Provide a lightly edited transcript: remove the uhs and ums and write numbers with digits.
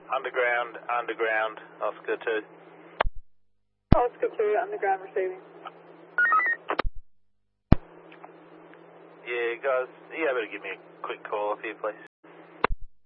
Underground, Oscar 2. Oscar 2, underground receiving. Yeah, guys, are you able to give me a quick call off here, please?